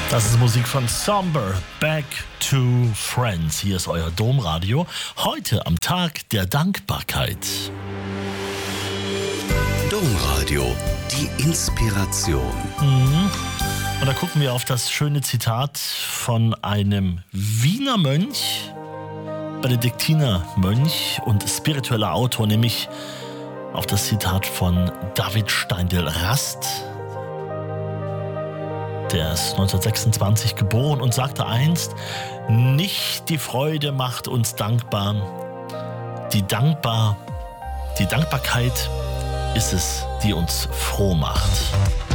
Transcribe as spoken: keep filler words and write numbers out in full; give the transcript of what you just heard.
Das ist Musik von Somber, Back to Friends. Hier ist euer Domradio. Heute am Tag der Dankbarkeit. Domradio, die Inspiration. Mhm. Und da gucken wir auf das schöne Zitat von einem Wiener Mönch, Benediktinermönch und spiritueller Autor, nämlich auf das Zitat von David Steindl-Rast. Der ist neunzehnhundertsechsundzwanzig geboren und sagte einst: Nicht die Freude macht uns dankbar, die dankbar, die Dankbarkeit ist es, die uns froh macht.